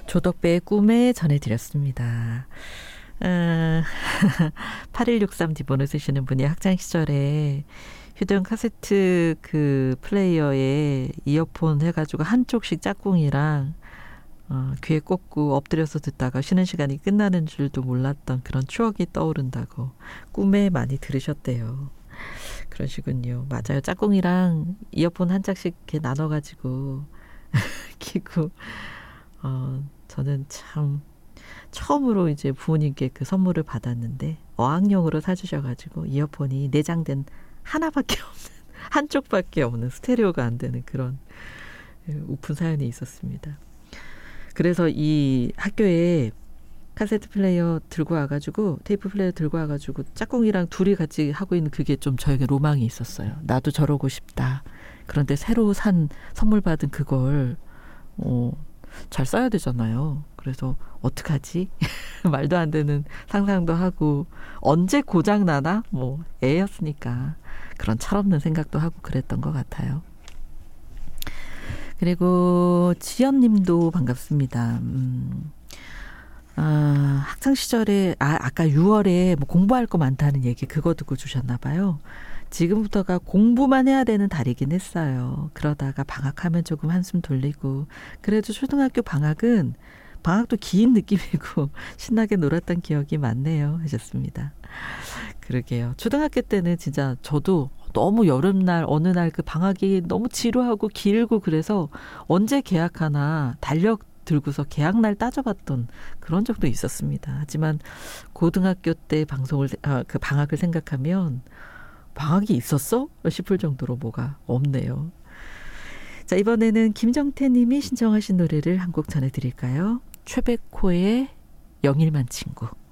조덕배의 꿈에 전해드렸습니다. 8163D 보내주시는 분이 학창시절에 휴대용 카세트 그 플레이어에 이어폰 해가지고 한쪽씩 짝꿍이랑 귀에 꽂고 엎드려서 듣다가 쉬는 시간이 끝나는 줄도 몰랐던 그런 추억이 떠오른다고 꿈에 많이 들으셨대요. 그러시군요. 맞아요. 짝꿍이랑 이어폰 한 짝씩 이렇게 나눠가지고 끼고 저는 참 처음으로 이제 부모님께 그 선물을 받았는데 어학용으로 사주셔가지고 이어폰이 내장된 하나밖에 없는 한쪽밖에 없는 스테레오가 안 되는 그런 우픈 사연이 있었습니다. 그래서 이 학교에 카세트 플레이어 들고 와가지고 테이프 플레이어 들고 와가지고 짝꿍이랑 둘이 같이 하고 있는 그게 좀 저에게 로망이 있었어요. 나도 저러고 싶다. 그런데 새로 산 선물 받은 그걸 잘 써야 되잖아요. 그래서 어떡하지? 말도 안 되는 상상도 하고 언제 고장 나나? 뭐 애였으니까 그런 철없는 생각도 하고 그랬던 것 같아요. 그리고 지연님도 반갑습니다. 학창 시절에 아까 6월에 뭐 공부할 거 많다는 얘기 그거 듣고 주셨나 봐요. 지금부터가 공부만 해야 되는 달이긴 했어요. 그러다가 방학하면 조금 한숨 돌리고 그래도 초등학교 방학도 긴 느낌이고 신나게 놀았던 기억이 많네요 하셨습니다. 그러게요. 초등학교 때는 진짜 저도 너무 여름날 어느 날 그 방학이 너무 지루하고 길고 그래서 언제 개학하나 달력 들고서 개학날 따져봤던 그런 적도 있었습니다. 하지만 고등학교 때 그 방학을 생각하면 방학이 있었어? 싶을 정도로 뭐가 없네요. 자, 이번에는 김정태 님이 신청하신 노래를 한 곡 전해드릴까요? 최백호의 영일만 친구.